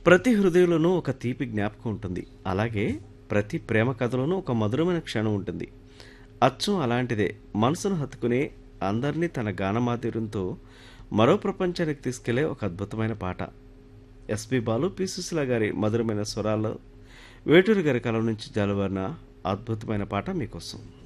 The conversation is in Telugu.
ప్రతి హృదయంలోనూ ఒక తీపి జ్ఞాపకం ఉంటుంది. అలాగే ప్రతి ప్రేమ కథలోనూ ఒక మధురమైన క్షణం ఉంటుంది. అచ్చం అలాంటిదే. మనసును హత్తుకునే, అందరినీ తన గానమాధుర్యంతో మరో ప్రపంచానికి తీసుకెళ్లే ఒక అద్భుతమైన పాట. ఎస్పి బాలు, పి సుశీల గారి మధురమైన స్వరాల్లో వేటూరి గారి కలం నుంచి జాలువారిన అద్భుతమైన పాట మీకోసం.